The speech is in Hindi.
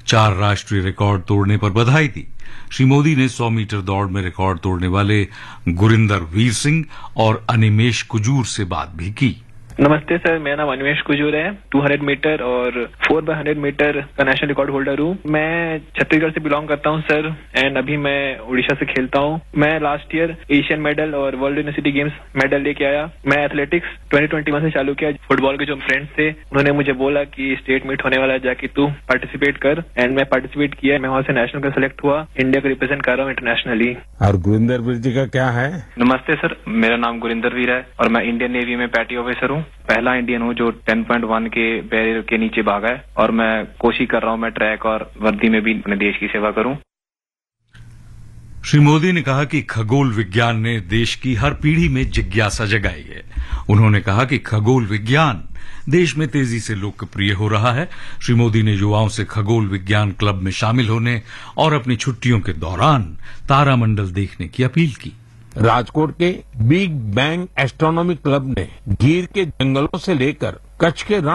4 राष्ट्रीय रिकॉर्ड तोड़ने पर बधाई दी। श्री मोदी ने 100 मीटर दौड़ में रिकॉर्ड तोड़ने वाले गुरिंदर वीर सिंह और अनिमेश कुजूर से बात भी की। नमस्ते सर, मेरा नाम अनिमेश कुजूर है। 200 मीटर और 4x100 मीटर का नेशनल रिकॉर्ड होल्डर हूँ। मैं छत्तीसगढ़ से बिलोंग करता हूँ सर, एंड अभी मैं उड़ीसा से खेलता हूँ। मैं लास्ट ईयर एशियन मेडल और वर्ल्ड यूनिवर्सिटी गेम्स मेडल लेके आया। मैं एथलेटिक्स 2021 से चालू किया। फुटबॉल के जो फ्रेंड्स थे उन्होंने मुझे बोला कि स्टेट मीट होने वाला है, जाके तू पार्टिसिपेट कर, एंड मैं पार्टिसिपेट किया। मैं वहाँ से नेशनल का सिलेक्ट हुआ, इंडिया को रिप्रेजेंट कर रहा हूँ इंटरनेशनली। और गुरिंदर वीर जी का क्या है? नमस्ते सर, मेरा नाम गुरिंदर वीर है और मैं इंडियन नेवी में पैटी ऑफिसर हूँ। पहला इंडियन हूँ जो 10.1 के बैरियर के नीचे भागा है, और मैं कोशिश कर रहा हूँ मैं ट्रैक और वर्दी में भी अपने देश की सेवा करूँ। श्री मोदी ने कहा कि खगोल विज्ञान ने देश की हर पीढ़ी में जिज्ञासा जगाई है। उन्होंने कहा कि खगोल विज्ञान देश में तेजी से लोकप्रिय हो रहा है। श्री मोदी ने युवाओं से खगोल विज्ञान क्लब में शामिल होने और अपनी छुट्टियों के दौरान तारामंडल देखने की अपील की। राजकोट के बिग बैंग एस्ट्रोनॉमी क्लब ने गिर के जंगलों से लेकर कच्छ के रण